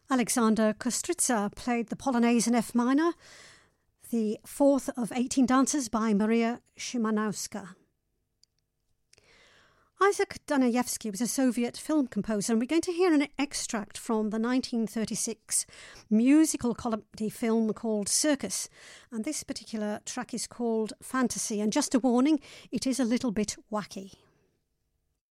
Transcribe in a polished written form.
Alexander Kustritsa played the Polonaise in F minor, the fourth of 18 dances by Maria Szymanowska. Isaac Danayevsky was a Soviet film composer, and we're going to hear an extract from the 1936 musical comedy film called Circus. And this particular track is called Fantasy. And just a warning, it is a little bit wacky.